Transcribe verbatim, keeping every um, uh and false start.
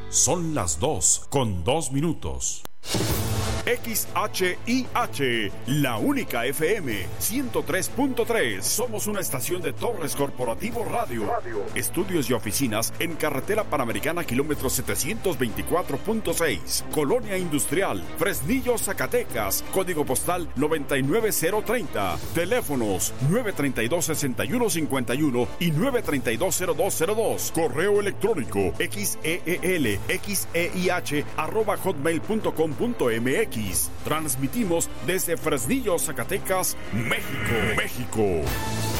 Son las dos con dos minutos. X H I H, la única F M, ciento tres punto tres. Somos una estación de Torres Corporativo Radio. Radio. Estudios y oficinas en Carretera Panamericana, kilómetro setecientos veinticuatro punto seis. Colonia Industrial, Fresnillo, Zacatecas. Código postal noventa y nueve cero treinta. Teléfonos nueve treinta y dos, sesenta y uno cincuenta y uno y nueve treinta y dos, cero dos cero dos. Correo electrónico xeel, xeih, arroba hotmail punto com punto mx. Transmitimos desde Fresnillo, Zacatecas, México, México.